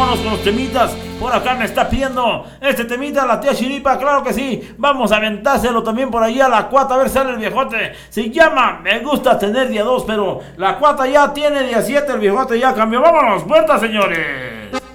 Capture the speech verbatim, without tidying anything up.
vamos con los temitas. Por acá me está pidiendo este temita la tía Chiripa, claro que sí. Vamos a aventárselo también por ahí a la cuata, a ver si sale el viejote. Se llama Me gusta tener día dos, pero la cuata ya tiene día siete, el viejote ya cambió. Vámonos, vuelta, señores.